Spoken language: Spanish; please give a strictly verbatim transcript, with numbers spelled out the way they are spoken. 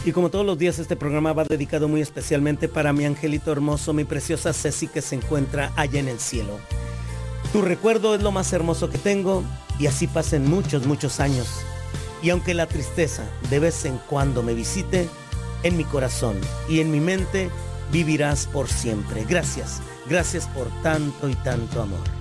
Y como todos los días, este programa va dedicado muy especialmente para mi angelito hermoso, mi preciosa Ceci, que se encuentra allá en el cielo. Tu recuerdo es lo más hermoso que tengo, y así pasen muchos, muchos años. Y aunque la tristeza de vez en cuando me visite, en mi corazón y en mi mente vivirás por siempre. Gracias, gracias por tanto y tanto amor.